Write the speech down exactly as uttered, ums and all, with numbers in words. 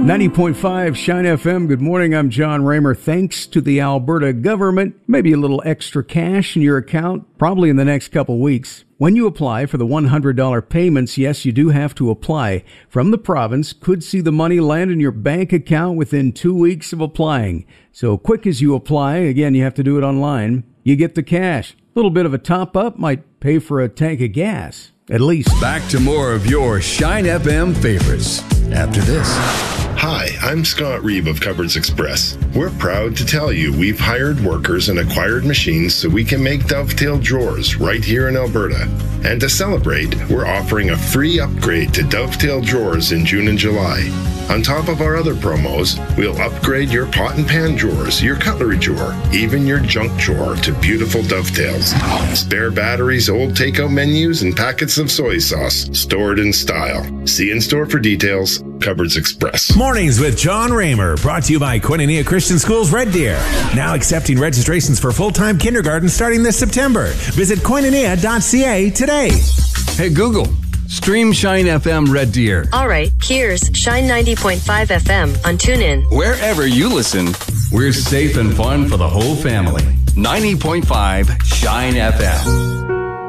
ninety point five Shine F M. Good morning. I'm John Raymer. Thanks to the Alberta government, maybe a little extra cash in your account, probably in the next couple weeks. When you apply for the one hundred dollars payments, yes, you do have to apply. From the province, could see the money land in your bank account within two weeks of applying. So quick as you apply, again, you have to do it online, you get the cash. A little bit of a top-up might pay for a tank of gas, at least. Back to more of your Shine F M favorites after this. Hi, I'm Scott Reeve of Cupboards Express. We're proud to tell you we've hired workers and acquired machines so we can make Dovetail drawers right here in Alberta. And to celebrate, we're offering a free upgrade to Dovetail drawers in June and July. On top of our other promos, we'll upgrade your pot and pan drawers, your cutlery drawer, even your junk drawer to beautiful Dovetails. Spare batteries, old takeout menus, and packets of soy sauce stored in style. See in store for details. Cupboards Express. Mornings with John Raymer, brought to you by Koinonia Christian Schools Red Deer. Now accepting registrations for full-time kindergarten starting this September. Visit koinonia dot c a today. Hey, Google, stream Shine F M Red Deer. All right, here's Shine ninety point five F M on TuneIn. Wherever you listen, we're safe and fun for the whole family. ninety point five Shine F M.